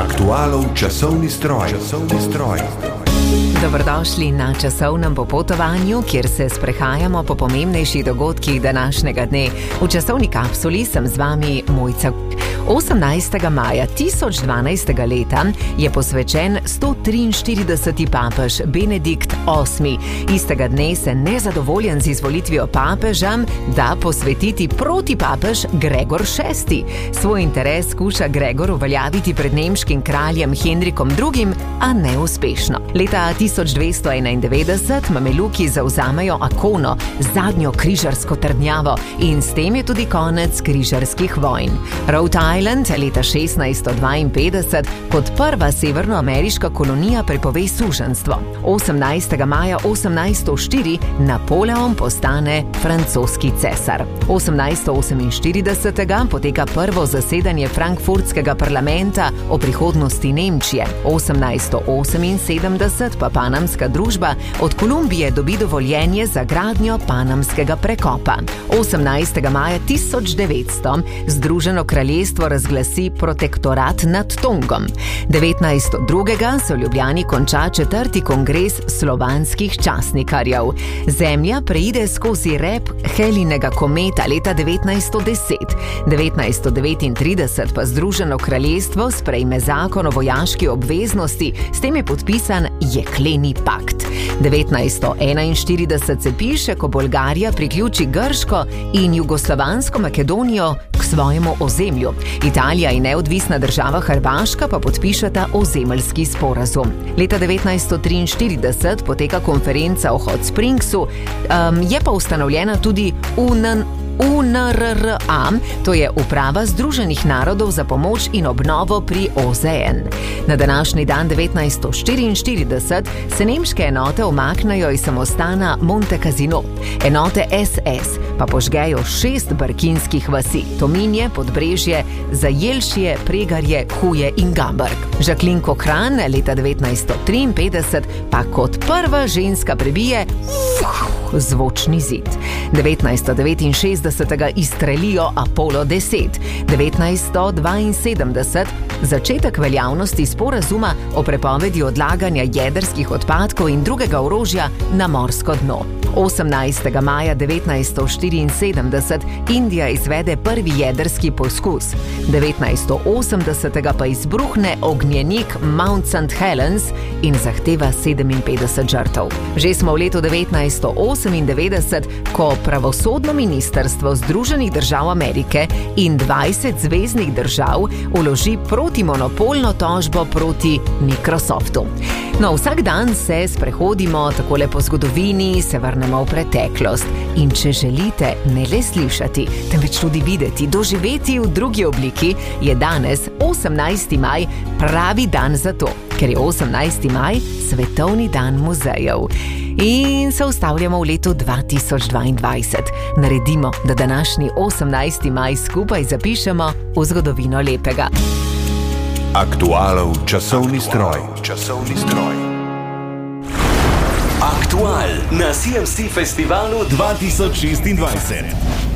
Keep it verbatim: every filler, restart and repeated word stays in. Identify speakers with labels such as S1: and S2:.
S1: Aktualov časovni stroj. Časovni stroj.
S2: Dobrodošli na časovnem popotovanju, kjer se sprehajamo po pomembnejših dogodkih današnjega dne. V časovni kapsuli sem z vami Mojca. osemnajstega maja tisoč dvanajstega leta je posvečen sto triinštirideseti papež Benedikt osmi. Istega dne se nezadovoljen z izvolitvijo papeža da posvetiti protipapež Gregor šesti. Svoj interes skuša Gregor uveljaviti pred nemškim kraljem Henrikom drugim, a neuspešno. Leta tisoč dvesto enaindevetdeset mameluki zavzamejo Akono, zadnjo križarsko trdnjavo, in s tem je tudi konec križarskih vojn. Rhode Island leta šestnajststo dvainpetdeset kot prva severnoameriška kolonija prepove suženjstvo. osemnajstega maja osemnajststo štiri Napoleon postane francoski cesar. osemnajststo oseminštiridesetega poteka prvo zasedanje frankfurtskega parlamenta o prihodnosti Nemčije. osemnajststo oseminsedemdeset pa panamska družba od Kolumbije dobi dovoljenje za gradnjo panamskega prekopa. osemnajstega maja tisoč devetsto Združeno kraljestvo razglasi protektorat nad Tongom. devetnajststo drugega se v Ljubljani konča četrti kongres slovanskih časnikarjev. Zemlja preide skozi rep Helinega kometa leta devetnajststo deset. devetnajststo devetintrideset pa Združeno kraljestvo sprejme zakon o vojaški obveznosti, s tem je podpisan Jekleni pakt. devetnajststo enainštirideset se piše, ko Bolgarija priključi Grško in jugoslovansko Makedonijo k svojemu ozemlju. Italija in neodvisna država Hrvaška pa podpišeta ozemeljski sporazum. Leta devetnajststo triinštirideset poteka konferenca o Hot Springsu, um, je pa ustanovljena tudi U N R A, to je Uprava Združenih narodov za pomoč in obnovo pri O Z N. Na današnji dan devetnajststo štiriinštirideset se nemške enote umaknejo iz samostana Monte Cassino. Enote S S pa požgejo šest brkinskih vasi: Tominje, Podbrežje, Zajelšje, Pregarje, Huje in Gamberg. Jacqueline Cochrane leta devetnajststo triinpetdeset pa kot prva ženska prebije zvočni zid. devetnajststo devetinšestdesetega izstrelijo Apollo deset. devetnajststo dvainsedemdeset začetek veljavnosti sporazuma o prepovedi odlaganja jedrskih odpadkov in drugega orožja na morsko dno. osemnajstega maja devetnajststo štiriinsedemdeset Indija izvede prvi jedrski poskus. devetnajststo osemdesetega pa izbruhne ognjenik Mount Saint Helens in zahteva sedeminpetdeset žrtev. Že smo v letu devetnajststo osemindevetdeset, ko pravosodno ministrstvo Združenih držav Amerike in dvajset zveznih držav vloži protimonopolno tožbo proti Microsoftu. No, vsak dan se sprehodimo takole po zgodovini, se vrnemo v preteklost. In če želite ne le slišati, temveč tudi videti, doživeti v drugi obliki, je danes, osemnajsti maj, pravi dan za to, ker je osemnajsti maj svetovni dan muzejev. In se ustavljamo v letu dva tisoč dvaindvajset. Naredimo, da današnji osemnajsti maj skupaj zapišemo v zgodovino lepega.
S1: Aktualov časovni stroj. Časovni stroj.
S3: Aktual na C M C festivalu dva tisoč šestindvajset.